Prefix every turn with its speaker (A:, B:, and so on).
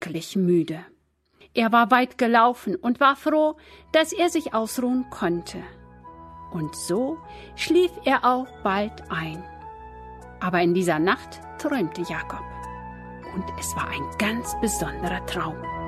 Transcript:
A: schrecklich müde. Er war weit gelaufen und war froh, dass er sich ausruhen konnte. Und so schlief er auch bald ein. Aber in dieser Nacht träumte Jakob. Und es war ein ganz besonderer Traum.